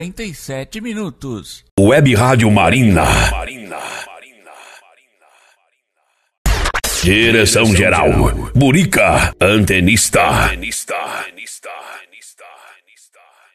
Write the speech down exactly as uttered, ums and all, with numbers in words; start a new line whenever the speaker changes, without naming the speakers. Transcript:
quarenta e sete minutos.
Web Rádio Marina. Direção geral, Burica, antenista.